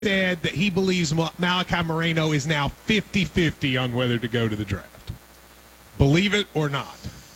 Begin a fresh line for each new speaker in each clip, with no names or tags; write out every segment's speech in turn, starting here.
said that he believes Malachi Moreno is now 50-50 on whether to go to the draft. Believe it or not.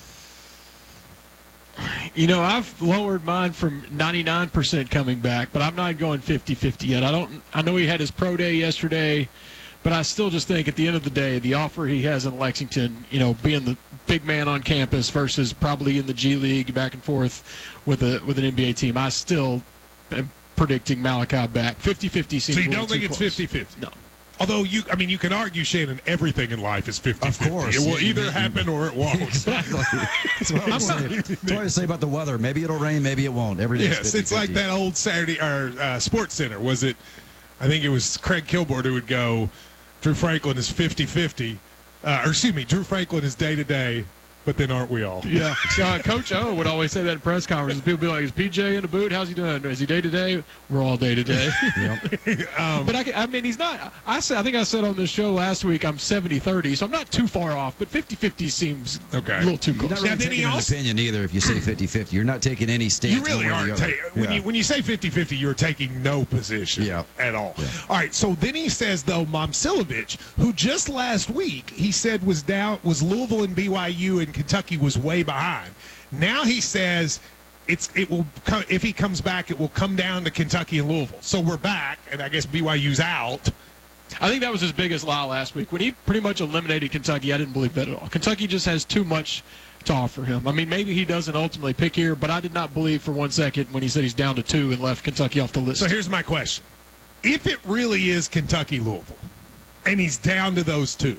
You know, I've lowered mine from 99% coming back, but I'm not going 50-50 yet. I know he had his pro day yesterday, but I still just think at the end of the day, the offer he has in Lexington, you know, being the big man on campus versus probably in the G League back and forth with an NBA team, I still am predicting Malachi back. 50-50 seems.
So you don't think it's 50-50?
No.
Although, you can argue, Shannon, everything in life is 50-50.
Of course.
It will either happen or it won't.
Exactly. That's what I say. That's what I say about the weather. Maybe it'll rain, maybe it won't. Every day.
Yes, it's like that old Saturday or Sports Center. Was it? I think it was Craig Kilborn who would go, Drew Franklin is 50-50. Drew Franklin is day-to-day, but then aren't we all?
Yeah. Coach O would always say that in press conferences. People be like, is PJ in the boot? How's he doing? Is he day-to-day? We're all day-to-day. But I mean, he's not. I think I said on this show last week I'm 70-30, so I'm not too far off, but 50-50 seems a little too close.
You're not really taking an opinion either if you say 50-50. You're not taking any stance.
You really aren't. When you say 50-50, you're taking no position at all.
Yeah.
All right, so then he says, though, Momcilovic, who just last week he said was Louisville and BYU and Kentucky was way behind. Now he says it will come, if he comes back, it will come down to Kentucky and Louisville. So we're back, and I guess BYU's out.
I think that was his biggest lie last week. When he pretty much eliminated Kentucky, I didn't believe that at all. Kentucky just has too much to offer him. I mean, maybe he doesn't ultimately pick here, but I did not believe for 1 second when he said he's down to 2 and left Kentucky off the list.
So here's my question. If it really is Kentucky-Louisville, and he's down to those 2,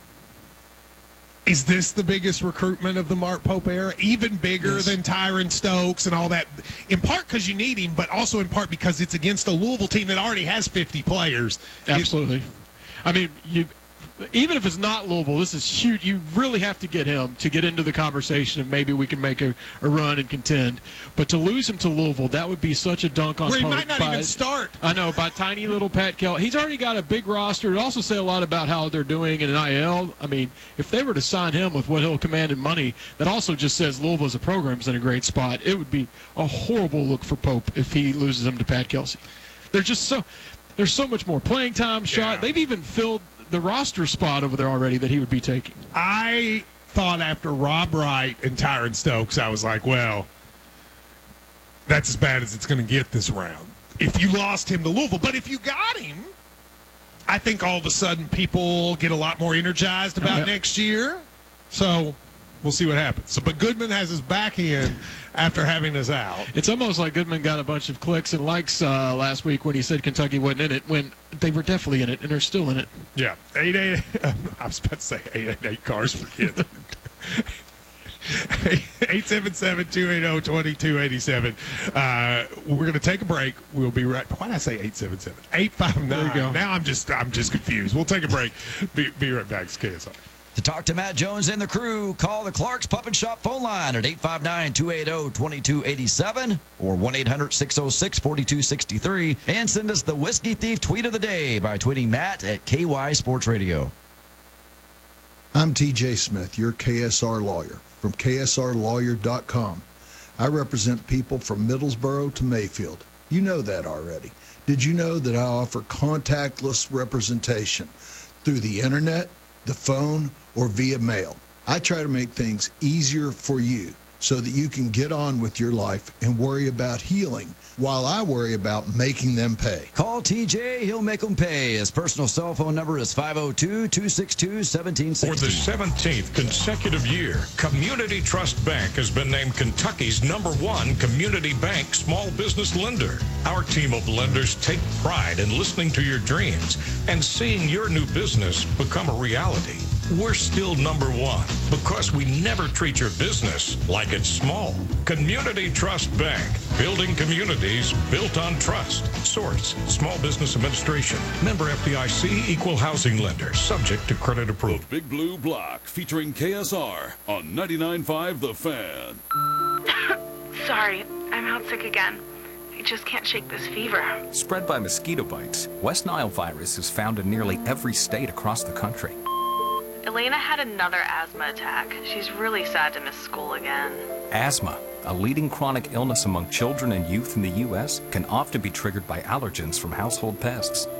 is this the biggest recruitment of the Mark Pope era? Even bigger than Tyron Stokes and all that? In part because you need him, but also in part because it's against a Louisville team that already has 50 players.
Absolutely. I mean, even if it's not Louisville, this is huge. You really have to get him to get into the conversation, and maybe we can make a run and contend. But to lose him to Louisville, that would be such a dunk on
Where he
Pope
might not even start.
I know, by tiny little Pat Kell. He's already got a big roster. It also say a lot about how they're doing in NIL. I mean, if they were to sign him with what he'll command in money, that also just says Louisville as a program's in a great spot. It would be a horrible look for Pope if he loses him to Pat Kelsey. There's so much more playing time, shot. They've even filled the roster spot over there already that he would be taking.
I thought after Rob Wright and Tyron Stokes, I was like, well, that's as bad as it's going to get this round. If you lost him to Louisville. But if you got him, I think all of a sudden people get a lot more energized about next year. So we'll see what happens. But Goodman has his back in after having us out.
It's almost like Goodman got a bunch of clicks and likes last week when he said Kentucky wasn't in it, when they were definitely in it, and they're still in it.
Yeah. 888. I was about to say 888 cars for kids. 877-280-2287. We're going to take a break. We'll be right. Why did I say 877? 859.
There you go.
Now I'm just confused. We'll take a break. Be right back. It's KSR.
To talk to Matt Jones and the crew, call the Clark's Pup and Shop phone line at 859-280-2287 or 1-800-606-4263, and send us the Whiskey Thief tweet of the day by tweeting Matt at KY Sports Radio.
I'm TJ Smith, your KSR lawyer from KSRlawyer.com. I represent people from Middlesboro to Mayfield. You know that already. Did you know that I offer contactless representation through the internet, the phone, or via mail? I try to make things easier for you so that you can get on with your life and worry about healing while I worry about making them pay.
Call TJ, he'll make them pay. His personal cell phone number is 502-262-1760.
For the 17th consecutive year, Community Trust Bank has been named Kentucky's #1 community bank small business lender. Our team of lenders take pride in listening to your dreams and seeing your new business become a reality. We're still #1 because we never treat your business like it's small. Community Trust Bank, building communities built on trust. Source, Small Business Administration. Member FDIC, Equal Housing Lender, subject to credit approval.
The Big Blue Block, featuring KSR on 99.5 The Fan.
Sorry, I'm out sick again. I just can't shake this fever.
Spread by mosquito bites, West Nile virus is found in nearly every state across the country.
Elena had another asthma attack. She's really sad to miss school again.
Asthma. a leading chronic illness among children and youth in the U.S., can often be triggered by allergens from household pests.